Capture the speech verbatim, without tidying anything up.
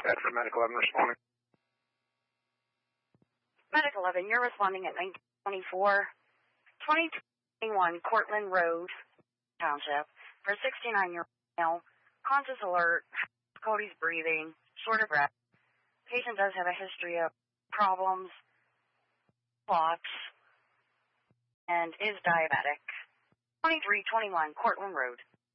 Bedford Medical eleven responding. Medical eleven, you're responding at nineteen twenty-four, twenty twenty-one Cortland Road, Township, for a sixty-nine-year-old male, conscious alert, difficulties breathing, short of breath. Patient does have a history of problems, clots, and is diabetic. twenty-three twenty-one Cortland Road.